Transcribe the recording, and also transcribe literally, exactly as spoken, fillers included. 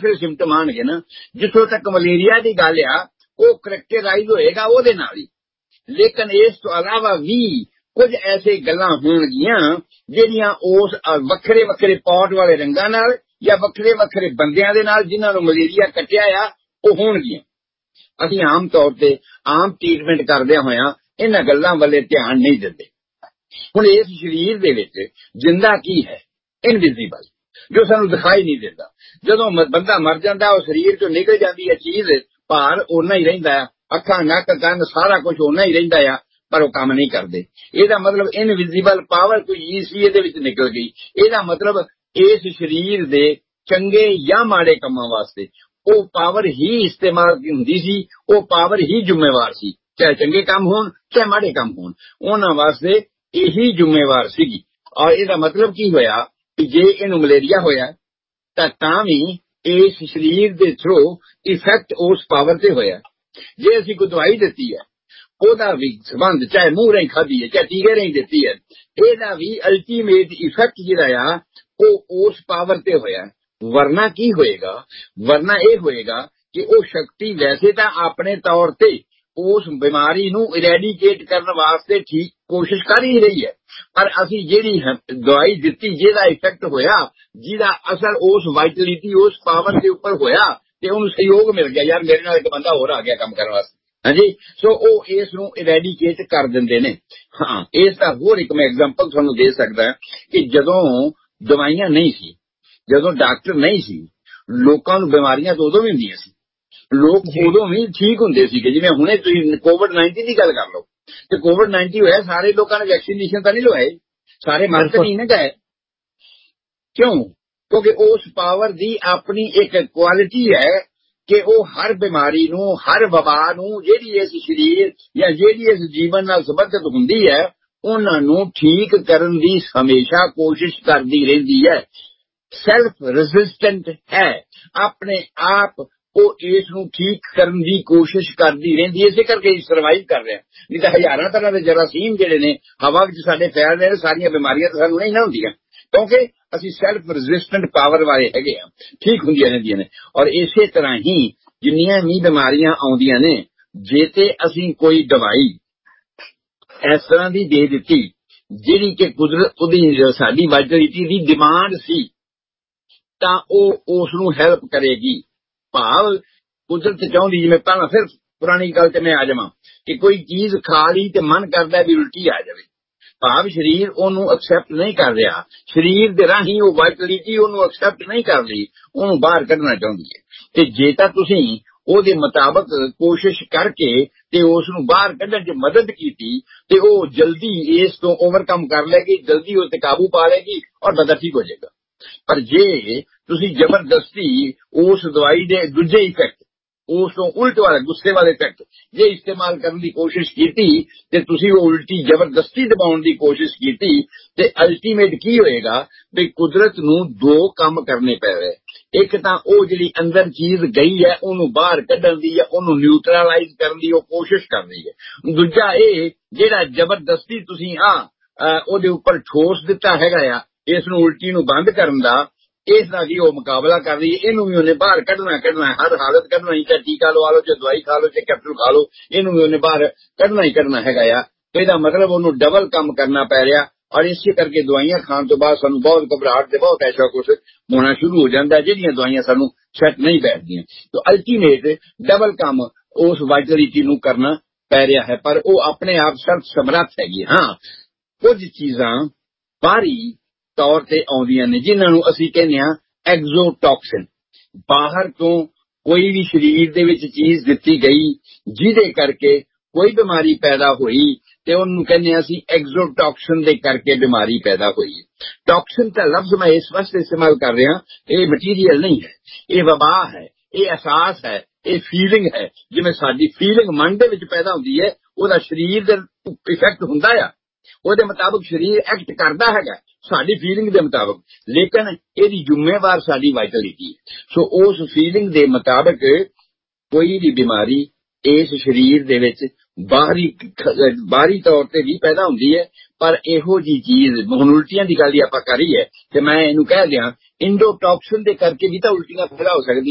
ਵੱਖਰੇ सिम्टम आउणगे ना। जिथों तक मलेरिया की गल आ वो करैक्टराइज होएगा ओहदे नाल ही, लेकिन इस तो अलावा भी कुछ ऐसे गल्लां होणगियां ਜਿਹੜੀਆਂ उस ਵੱਖਰੇ ਵੱਖਰੇ पॉट वाले रंगां नाल या ਵੱਖਰੇ ਵੱਖਰੇ ਬੰਦਿਆਂ ਦੇ ਨਾਲ जिन्हां ਨੂੰ मलेरिया कट्टिया आ ਉਹ ਹੋਣਗੀਆਂ। ਅਸੀਂ आम तौर पर आम ट्रीटमेंट करदे होया इन्हां गल्लां वाले ध्यान नहीं दिंदे। हुण इस शरीर दे विच जिंदा की है? इनविजिबल, जो सानू दिखाई नहीं देता। जदों बंदा मर जांदा उस शरीर चों निकल जांदी है चीज, भार उन्ना ही रहिंदा है, अखां नक कंन सारा कुछ उन्ना ही रहिंदा है, पर वो काम नहीं करते। ਇਹਦਾ मतलब इनविजिबल पावर कोई चीज सी ਇਹਦੇ ਵਿੱਚ निकल गई। ਇਹਦਾ मतलब इस शरीर दे चंगे या माड़े कामां वास्ते वो पावर ही इस्तेमाल हुंदी सी, वो पावर ही जिम्मेवार सी, चाहे चंगे काम होण चाहे माड़े काम होण, उन्हां वास्ते यही जिम्मेवार सीगी। और ਇਹਦਾ मतलब की होया कि जे इहनूं मलेरिया होया तां तां भी इस शरीर दे थ्रू इफेक्ट उस पावर ते होया। जे असीं कोई दवाई दित्ती है ਉਹਦਾ भी संबंध चाहे मुंह राही खाधी है चाहे टीके राही दित्ती है, ਇਹਦਾ भी अल्टीमेट इफेक्ट जिहड़ा आ वो उस पावर ते होया। वरना की होएगा? वरना यह होएगा कि वो शक्ति वैसे तो अपने तौर ते उस बीमारी नू इरेडिकेट करने वास्ते ठीक कोशिश कर ही रही है, पर असी जिहड़ी दवाई दित्ती जिहदा इफेक्ट होया, जिहदा असर उस वाइटलिटी उस पावर के उपर होया ते उहनूं सहयोग मिल गया, यार मेरे नाल एक बंदा होर आ गया काम करने वास्ते। हाँ जी, सो वो इस नू इरेडिकेट कर दिंदे ने। हाँ, इसका होर एक मैं एग्जांपल तुहानूं दे सकदा कि जदों दवाइयां नहीं सी, जदों डॉक्टर नहीं सी, लोकां नूं बीमारियां तो उदों भी हुंदियां सी, लोग उदों भी ठीक हुंदे सीगे। जिवें हुणे तुसीं कोविड नाइनटीन की गल कर लो, ते कोविड नाइनटीन होया सारे लोकां ने वैक्सीनेशन तां नहीं लवाए, सारे मर तां नहीं ना गए। क्यों? क्योंकि उस पावर दी अपनी एक क्वालिटी है कि वो हर बीमारी नूं हर वबा नूं जिहड़ी इस शरीर या जिहड़ी इस जीवन नाल संबंधित हुंदी है उन्हां नूं ठीक करन दी हमेशा कोशिश करदी रहिंदी है। सेल्फ रेजिस्टेंट है, अपने आप वो इस नूं ठीक करन दी कोशिश करदी रहिंदी है, इसे करके सर्वाइव कर रहे हैं। नहीं तो हजारां तरह के जरासीम जिहड़े ने हवा विच साडे फैल रहे, सारियां बीमारियां तां सानूं नहीं ना हुंदियां, क्योंकि असी सैल्फ रेजिस्टेंट पावर वाले हैगे आ, ठीक हुंदियां रहिंदियां ने। और इसे तरह ही जिन्नियां भी बीमारियां आउंदियां ने, जे ते असी कोई दवाई इस तरह दी दे दित्ती जिहड़ी कि कुदरत उहदी साडी वाइटलिटी दी डिमांड सी, तां ओह उस नूं हेल्प करेगी। भाव कुदरत चाहुंदी, जिवें पहला फिर पुरानी गल ते मैं आ जावां कि कोई चीज खा ली ते मन करदा भी उल्टी आ जावे, भाव शरीर ओनू एक्सैप्ट नहीं कर रहा, शरीर दे राही वो वाइटलिटी ओनू एक्सैप्ट नहीं कर रही, ओनू बाहर कढ़ना चाहुंदी है। ते जे तां तुसीं ओहदे मुताबक कोशिश करके ते उस नूं बाहर कढ़ण च मदद कीती ते ओह जल्दी इस तो ओवरकम कर लेगी, जल्दी उस ते काबू पा लेगी और बंदा ठीक हो जाएगा। पर जे तुसीं जबरदस्ती उस दवाई दे दूजे इफेक्ट, उस तो उल्ट वाले गुस्से वाले इफेक्ट जे इस्तेमाल करने की कोशिश की ते तुसीं वो उल्टी जबरदस्ती दबाउण की कोशिश की ते अल्टीमेट की होएगा भी कुदरत नूं दो काम करने पै रहे। एक तां ओ जिहड़ी अंदर चीज गई है ओनू बाहर कढण दी या ओनू न्यूट्रलाइज करन दी कोशिश कर रही है। दूजा ये जिहड़ा जबरदस्ती तुसीं आ ओहदे उपर ठोस दिता हैगा आ इस नूं उल्टी नूं बंद करन दा, इस दा जी मुकाबला कर रही है, इनू भी उन्हें बाहर कढ़ना कढ़ना है, हर हालत कढ़ना ही, चाहे टीका लवा लो चाहे दवाई खा लो चाहे कैप्सूल खा लो, इनू भी उन्हें बाहर कढ़ना ही कढ़ना है। तो इसका मतलब उन्होंने डबल काम करना पै रहा और इस करके दवाइयां खाने तो बाद सानू बहुत घबराहट से बहुत ऐसा कुछ होना शुरू हो जाता है जिहड़ियां दवाइयां सानू सैट नहीं बैठदियां। तो अल्टीमेट डबल काम उस वाइटलिटी नूं करना पै रहा है, पर वो अपने आप सर्व समर्थ हैगी। हाँ, कुछ चीजां बाहरी तौर ते आउंदियां ने जिन्हां नूं असीं कहने आ एक्सोटॉक्सिन, बाहर तो कोई भी शरीर दे विच चीज दित्ती गई जिहदे करके कोई बीमारी पैदा हुई ते उन्होंने कहने असीं एक्सोटॉक्सिन दे करके बीमारी पैदा हुई। टॉक्सिन का लफ्ज मैं इस वास्ते इस्तेमाल कर रहा, ये मटीरियल नहीं है, ये वबा है, ये एहसास है, ये फीलिंग है। जिवें साडी फीलिंग मन दे विच पैदा हुंदी है, ओहदा शरीर दे इफेक्ट हुंदा आ, ਉਹਦੇ ਮੁਤਾਬਕ शरीर एक्ट करता है साड़ी फीलिंग के मुताबिक, लेकिन यदि जिम्मेवार साड़ी वाइटलिटी है। सो उस फीलिंग के मुताबिक कोई भी बीमारी इस शरीर दे विच बाहरी बाहरी तौर पर भी पैदा होंदी है, पर इहो जी चीज हुण उल्टियां की गल आपां करी है ते मैं इनू कह दियां इंडोटॉक्सिन दे करके भी तो उल्टियां पैदा हो सकदी।